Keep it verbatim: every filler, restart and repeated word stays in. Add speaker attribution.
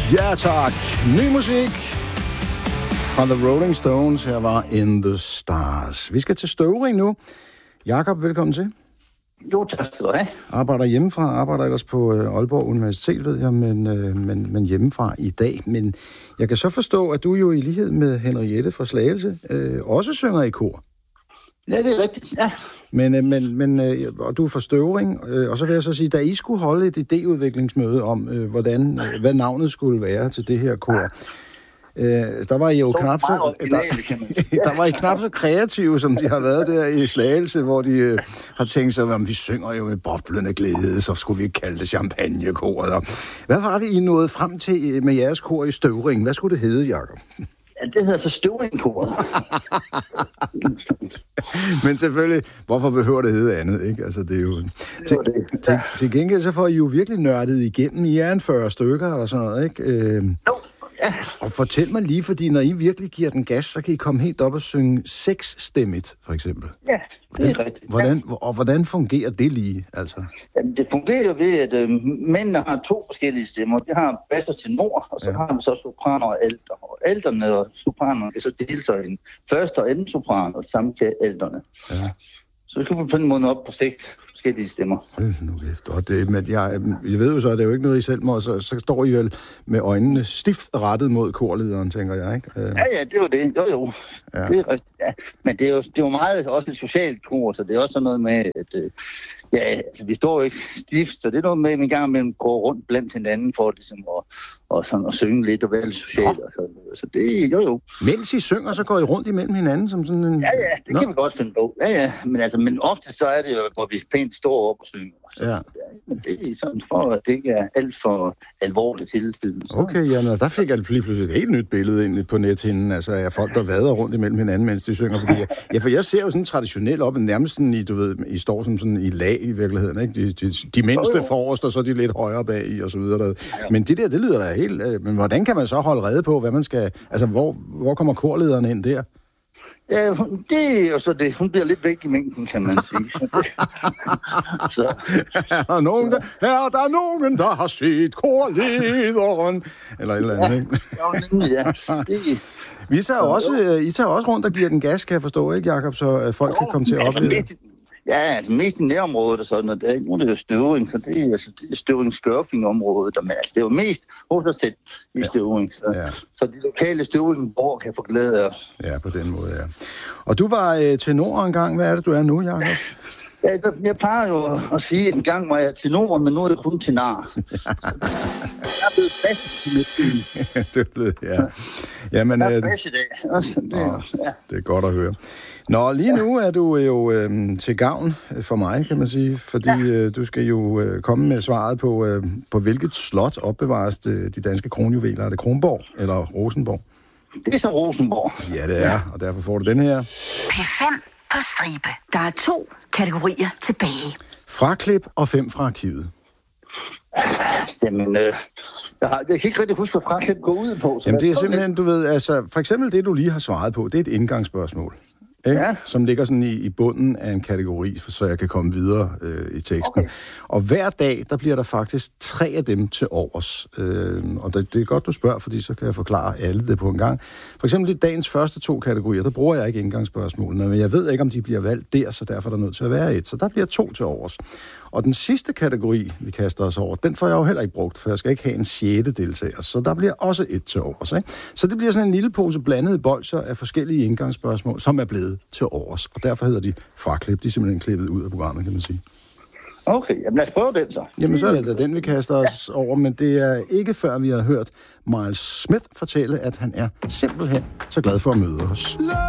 Speaker 1: Ja tak, ny musik fra The Rolling Stones. Her var In the Stars. Vi skal til Støvring nu. Jakob, velkommen til.
Speaker 2: Jo, tak skal du have.
Speaker 1: Arbejder hjemmefra, arbejder ellers på Aalborg Universitet, ved jeg, men, øh, men, men hjemmefra i dag. Men jeg kan så forstå, at du jo i lighed med Henriette fra Slagelse øh, også synger i kor.
Speaker 2: Ja, det er rigtigt, ja.
Speaker 1: Men, øh, men, men øh, og du er fra Støvring, øh, og så vil jeg så sige, da I skulle holde et idéudviklingsmøde om, øh, hvordan, øh, hvad navnet skulle være til det her kor, øh, der var I jo så knap så, der, der var I knap så kreative, som de har været der i Slagelse, hvor de øh, har tænkt sig, at vi synger jo med boblende glæde, så skulle vi ikke kalde det champagnekoret. Og hvad var det, I nåede frem til med jeres kor i Støvring? Hvad skulle det hedde, Jakob?
Speaker 2: Ja, det hedder så Støvringkoret.
Speaker 1: Men selvfølgelig, hvorfor behøver det hedde andet, ikke? Altså, det er jo... Til,
Speaker 2: det.
Speaker 1: til, til gengæld så får I jo virkelig nørdet igennem. I er en fyrre stykker eller sådan noget, ikke? Øh,
Speaker 2: jo, ja.
Speaker 1: Og fortæl mig lige, fordi når I virkelig giver den gas, så kan I komme helt op og synge seksstemmigt, for eksempel.
Speaker 2: Ja, det er rigtigt.
Speaker 1: Hvordan, og hvordan fungerer det lige, altså?
Speaker 2: Jamen, det fungerer jo ved, at øh, mændene har to forskellige stemmer. De har bas og tenor, og så ja. har vi så sopraner og alter. Og alterne og sopranerne kan så dele sig en første og anden sopran, og det samme kan alterne. Ja. Så vi kan på den måde op på seks forskellige stemmer.
Speaker 1: Hold nu kæft. Og det, men jeg, jeg ved jo så, at det er jo ikke noget, I selv må, så, så står I vel med øjnene stift rettet mod korlederen, tænker jeg, ikke?
Speaker 2: Ja, ja, det er jo det. Jo, jo. Ja. Det er rigtigt, ja. Men det er jo, det er jo meget også et socialt kor, så det er også sådan noget med, at ja, altså, vi står jo ikke stift, så det er noget med, at vi en gang imellem går rundt blandt hinanden for ligesom at, og sådan, at synge lidt og være lidt socialt. Og sådan. Så det jo jo.
Speaker 1: Mens I synger, så går I rundt imellem hinanden som sådan en...
Speaker 2: Ja, ja, det Nå. kan vi godt finde på. Ja, ja, men, altså, men ofte så er det jo, hvor vi pænt står op og synger. Så, ja. Men det er sådan for, at det ikke er alt for alvorligt hele tiden. Så.
Speaker 1: Okay, jamen, der fik jeg lige pludselig et helt nyt billede ind på nethinden, altså af folk, der vader rundt imellem hinanden, mens de synger. Fordi jeg, ja, for jeg ser jo sådan traditionelt op, nærmest sådan i, du ved, I står som sådan i lag i virkeligheden, ikke? De, de, de mindste forrest, og så de lidt højere bag i, og så videre. Ja. Men det der, det lyder da helt... Øh, men hvordan kan man så holde rede på, hvad man skal... Altså, hvor, hvor kommer korlederen ind der?
Speaker 2: Ja, det er jo så det. Hun bliver lidt væk i mængden, kan man sige. så.
Speaker 1: Er der nogen, der, er der nogen, der har set korlederen? Eller et eller andet, ikke?
Speaker 2: Ja, nemlig, ja. Det
Speaker 1: Vi tager også, I tager også rundt og giver den gas, kan jeg forstå, ikke, Jakob? Så folk jo, kan komme til at
Speaker 2: altså,
Speaker 1: opleve
Speaker 2: mest, ja, altså mest i nærområdet og sådan, og der er ikke nogen, der er Støvring, så det er, altså, det er Støvring-Skørping-området, men altså, det er jo mest hos os selv i Støvring, så, ja. så de lokale Støvring-borgere kan få glæde af os.
Speaker 1: Ja, på den måde, ja. Og du var øh, tenor engang. Hvad er det, du er nu, Jakob?
Speaker 2: Ja, jeg plejer jo at sige, at en gang var jeg tenor, men nu er det kun tenar. Jeg er blevet fast til mit film.
Speaker 1: Det er blevet, ja. Jamen,
Speaker 2: jeg er fast i dag. Også, det,
Speaker 1: åh, ja. Det er godt at høre. Nå, lige nu er du jo øh, til gavn for mig, kan man sige, fordi ja. øh, du skal jo øh, komme med svaret på, øh, på hvilket slot opbevares det, de danske kronjuveler. Er det Kronborg eller Rosenborg?
Speaker 2: Det er så Rosenborg.
Speaker 1: Ja, det er, ja. Og derfor får du den her.
Speaker 3: P fem på stribe. Der er to kategorier tilbage.
Speaker 1: Fraklip og fem fra arkivet.
Speaker 2: Jamen, øh, jeg, har, jeg kan ikke rigtig huske, hvad fraklip går ud på.
Speaker 1: Jamen, det er simpelthen, du ved, altså, for eksempel det, du lige har svaret på, det er et indgangsspørgsmål. Ja. Som ligger sådan i, i bunden af en kategori, så jeg kan komme videre øh, i teksten. Okay. Og hver dag, der bliver der faktisk tre af dem til overs. Øh, og det, det er godt, du spørger, fordi så kan jeg forklare alle det på en gang. For eksempel i dagens første to kategorier, der bruger jeg ikke indgangsspørgsmålene, men jeg ved ikke, om de bliver valgt der, så derfor er der nødt til at være et. Så der bliver to til overs. Og den sidste kategori, vi kaster os over, den får jeg jo heller ikke brugt, for jeg skal ikke have en sjette deltager. Så der bliver også et til overs. Ikke? Så det bliver sådan en lille pose blandede bolcher af forskellige indgangsspørgsmål, som er blevet til overs. Og derfor hedder de fraklip. De er simpelthen klippet ud af programmet, kan man sige.
Speaker 2: Okay, jamen lad os prøve den så.
Speaker 1: Jamen så er det da den, vi kaster os ja. over, men det er ikke før, vi har hørt Miles Smith fortælle, at han er simpelthen så glad for at møde os.